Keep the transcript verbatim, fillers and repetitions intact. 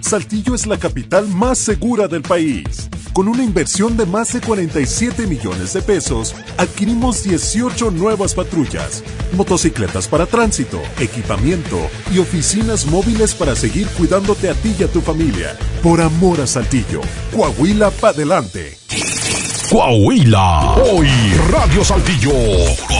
Saltillo es la capital más segura del país. Con una inversión de más de cuarenta y siete millones de pesos, adquirimos dieciocho nuevas patrullas, motocicletas para tránsito, equipamiento y oficinas móviles para seguir cuidándote a ti y a tu familia. Por amor a Saltillo, Coahuila pa' adelante. Coahuila, hoy Radio Saltillo.